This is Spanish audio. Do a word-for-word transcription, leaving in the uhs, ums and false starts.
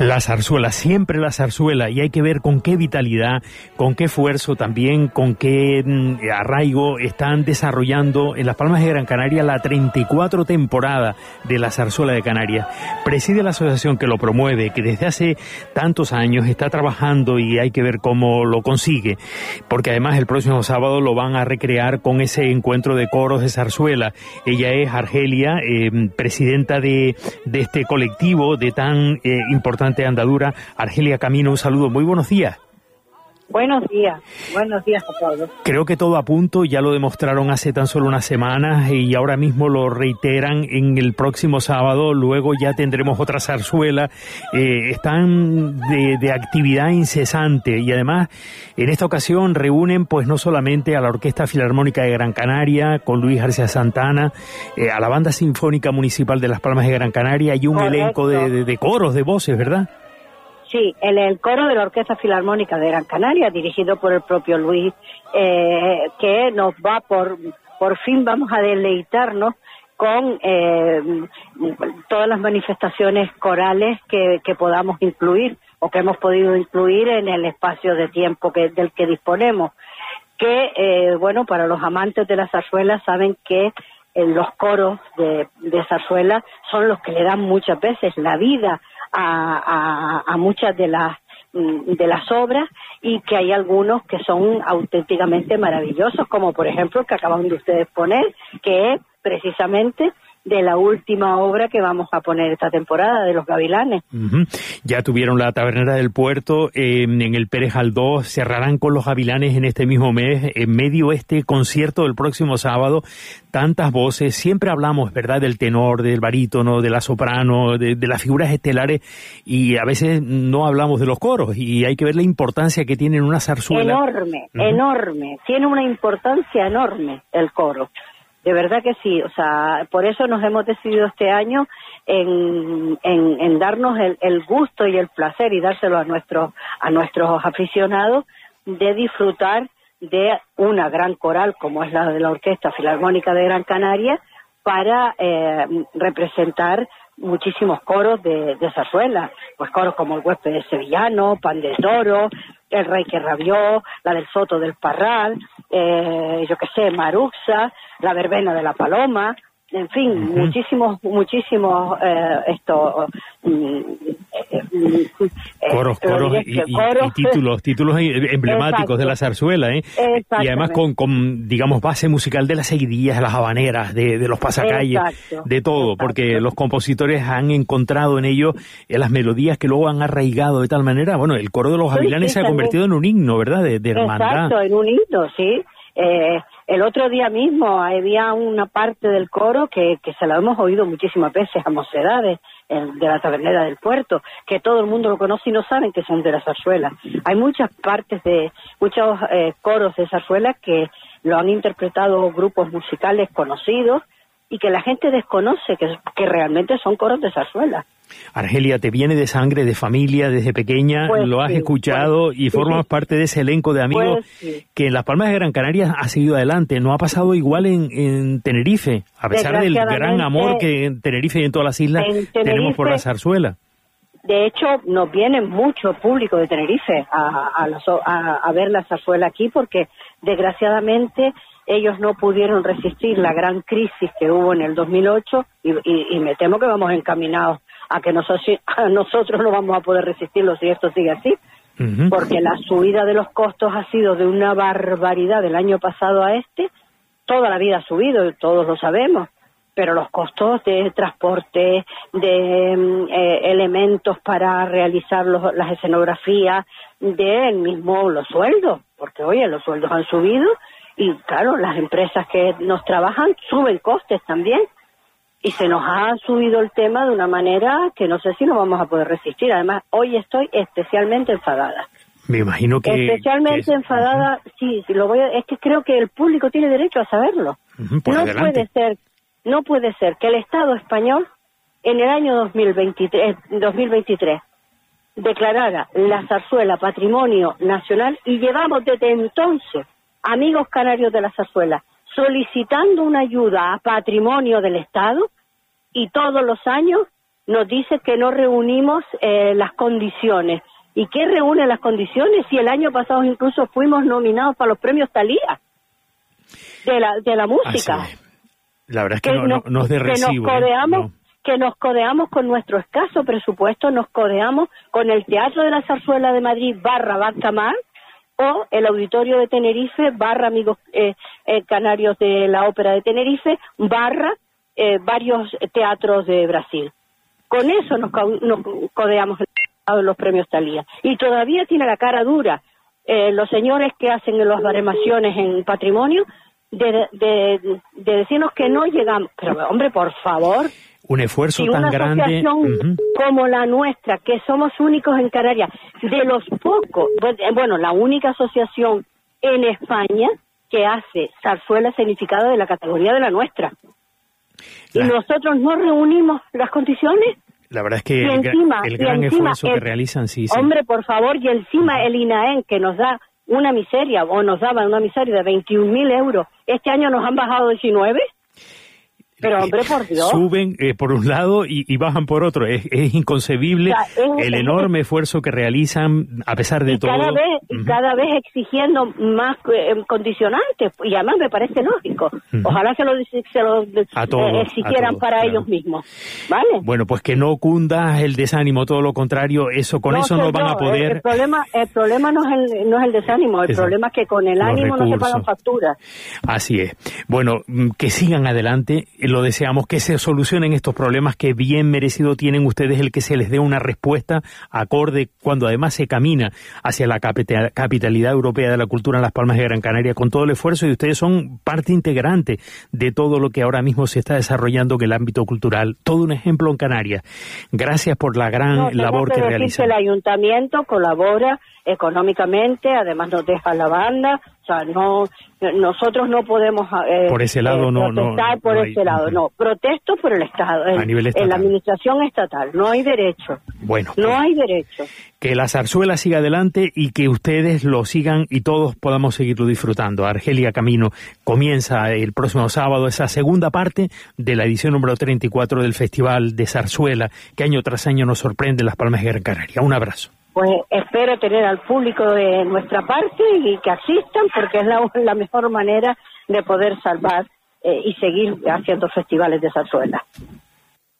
La zarzuela, siempre la zarzuela, y hay que ver con qué vitalidad, con qué esfuerzo también, con qué mm, arraigo están desarrollando en Las Palmas de Gran Canaria la treinta y cuatro temporada de la zarzuela de Canarias. Preside la asociación que lo promueve, que desde hace tantos años está trabajando y hay que ver cómo lo consigue, porque además el próximo sábado lo van a recrear con ese encuentro de coros de zarzuela. Ella es Argelia, eh, presidenta de, de este colectivo de tan eh, importante andadura. Argelia Camino, un saludo, muy buenos días. Buenos días, buenos días a todos. Creo que todo a punto, ya lo demostraron hace tan solo unas semanas y ahora mismo lo reiteran en el próximo sábado, luego ya tendremos otra zarzuela. Eh, están de, de actividad incesante y además en esta ocasión reúnen pues no solamente a la Orquesta Filarmónica de Gran Canaria con Luis García Santana, eh, a la Banda Sinfónica Municipal de Las Palmas de Gran Canaria y un Correcto. elenco de, de, de coros, de voces, ¿verdad? Sí, el, el coro de la Orquesta Filarmónica de Gran Canaria, dirigido por el propio Luis, eh, que nos va por, por fin vamos a deleitarnos con eh, todas las manifestaciones corales que, que podamos incluir o que hemos podido incluir en el espacio de tiempo que, del que disponemos. Que, eh, bueno, para los amantes de la zarzuela saben que eh, los coros de, de zarzuela son los que le dan muchas veces la vida A, a, a muchas de las de las obras y que hay algunos que son auténticamente maravillosos, como por ejemplo el que acaban de ustedes poner, que es precisamente de la última obra que vamos a poner esta temporada, de Los Gavilanes. Uh-huh. Ya tuvieron la Tabernera del Puerto, eh, en el Pérez Galdós, cerrarán con Los Gavilanes en este mismo mes, en medio este concierto del próximo sábado, tantas voces, siempre hablamos, ¿verdad?, del tenor, del barítono, de la soprano, de, de las figuras estelares, y a veces no hablamos de los coros, y hay que ver la importancia que tiene una zarzuela. Enorme, uh-huh. enorme, tiene una importancia enorme el coro. De verdad que sí, o sea, por eso nos hemos decidido este año en, en, en darnos el, el gusto y el placer y dárselo a nuestros a nuestros aficionados de disfrutar de una gran coral como es la de la Orquesta Filarmónica de Gran Canaria para eh, representar muchísimos coros de, de zarzuela, pues coros como el Huésped de Sevillano, Pan del Toro, El Rey que Rabió, la del Soto del Parral, eh, yo qué sé, Maruxa, la Verbena de la Paloma, en fin, uh-huh. muchísimos, muchísimos eh, esto mm, eh, coros, eh, coros, y, y, coros y títulos, títulos emblemáticos Exacto. de la zarzuela, ¿eh? Y además con, con, digamos, base musical de las seguidillas, de las habaneras, de, de los pasacalles, Exacto. de todo, Exacto. porque los compositores han encontrado en ello eh, las melodías que luego han arraigado de tal manera, bueno, el coro de los Gavilanes sí, sí, se ha convertido en un himno, ¿verdad?, de, de hermandad. Exacto, en un himno, sí. Eh, el otro día mismo había una parte del coro que, que se la hemos oído muchísimas veces a Mocedades, el de la Tabernera del Puerto, que todo el mundo lo conoce y no saben que son de la zarzuela. Hay muchas partes de, muchos eh, coros de zarzuela que lo han interpretado grupos musicales conocidos y que la gente desconoce que, que realmente son coros de zarzuela. Argelia, te viene de sangre, de familia, desde pequeña, pues lo has sí, escuchado pues, y formas sí. parte de ese elenco de amigos pues, sí. que en Las Palmas de Gran Canaria ha seguido adelante. No ha pasado igual en, en Tenerife, a pesar del gran amor que en Tenerife y en todas las islas Tenerife, tenemos por la zarzuela. De hecho, nos viene mucho público de Tenerife a, a, los, a, a ver la zarzuela aquí porque, desgraciadamente, ellos no pudieron resistir la gran crisis que hubo en el dos mil ocho y, y, y me temo que vamos encaminados a que nosotros, a nosotros no vamos a poder resistirlo si esto sigue así, uh-huh. porque la subida de los costos ha sido de una barbaridad del año pasado a este, toda la vida ha subido, todos lo sabemos, pero los costos de transporte, de eh, elementos para realizar los, las escenografías, de el mismo los sueldos, porque oye, los sueldos han subido y claro, las empresas que nos trabajan suben costes también. Y se nos ha subido el tema de una manera que no sé si nos vamos a poder resistir. Además, hoy estoy especialmente enfadada. Me imagino que... Especialmente que es... enfadada, uh-huh. sí, sí, lo voy a... es que creo que el público tiene derecho a saberlo. Uh-huh, no adelante. puede ser, no puede ser que el Estado español, en el año dos mil veintitrés, dos mil veintitrés, declarara la zarzuela Patrimonio Nacional y llevamos desde entonces, amigos canarios de la zarzuela, solicitando una ayuda a patrimonio del Estado y todos los años nos dice que no reunimos eh, las condiciones. ¿Y qué reúne las condiciones? Si el año pasado incluso fuimos nominados para los premios Thalía de la de la música. Así es. La verdad es que, que no, nos, no, no es de recibo. Que nos codeamos, ¿eh? No. que nos codeamos con nuestro escaso presupuesto, nos codeamos con el Teatro de la Zarzuela de Madrid barra Bacamar o el Auditorio de Tenerife barra Amigos eh, eh, Canarios de la Ópera de Tenerife barra eh, varios teatros de Brasil. Con eso nos, nos codeamos a los premios Thalía. Y todavía tiene la cara dura eh, los señores que hacen las baremaciones en patrimonio de, de, de decirnos que no llegamos. Pero, hombre, por favor. Un esfuerzo y tan una grande. asociación uh-huh. como la nuestra, que somos únicos en Canarias, de los pocos, bueno, la única asociación en España que hace zarzuela escenificada de la categoría de la nuestra. La... Y nosotros no reunimos las condiciones. La verdad es que y el, encima, el gran y encima esfuerzo el, que realizan, sí, sí. Hombre, por favor, y encima uh-huh. el INAEM, que nos da una miseria, o nos daba una miseria de veintiún mil euros, este año nos han bajado diecinueve. Pero, hombre, por Dios. Suben eh, por un lado y, y bajan por otro. Es, es inconcebible o sea, es, el es, enorme es, esfuerzo que realizan a pesar de y todo. Cada vez, uh-huh. cada vez exigiendo más eh, condicionantes. Y además me parece lógico. Uh-huh. Ojalá se lo, se lo a todo, eh, exigieran a todo, para claro. ellos mismos. ¿Vale? Bueno, pues que no cunda el desánimo, todo lo contrario. Eso Con no, eso no van yo, a poder... El, el, problema, el problema no es el, no es el desánimo. El Eso. problema es que con el ánimo recursos. no se pagan facturas. Así es. Bueno, que sigan adelante. Lo deseamos, que se solucionen estos problemas, que bien merecido tienen ustedes el que se les dé una respuesta acorde cuando además se camina hacia la capital, capitalidad europea de la cultura en Las Palmas de Gran Canaria con todo el esfuerzo, y ustedes son parte integrante de todo lo que ahora mismo se está desarrollando en el ámbito cultural. Todo un ejemplo en Canarias. Gracias por la gran no, labor que, que realizan. El ayuntamiento colabora económicamente, además nos deja la banda, o sea, no, nosotros no podemos eh, por ese lado eh, no, protestar no, por no ese hay, lado, no, protesto por el Estado, en, a nivel estatal. En la administración estatal, no hay derecho, bueno, no pues, hay derecho. Que la zarzuela siga adelante y que ustedes lo sigan y todos podamos seguirlo disfrutando. Argelia Camino, comienza el próximo sábado esa segunda parte de la edición número treinta y cuatro del Festival de Zarzuela, que año tras año nos sorprende en Las Palmas de Gran Canaria. Un abrazo. Pues espero tener al público de nuestra parte y que asistan, porque es la, la mejor manera de poder salvar eh, y seguir haciendo festivales de zarzuela.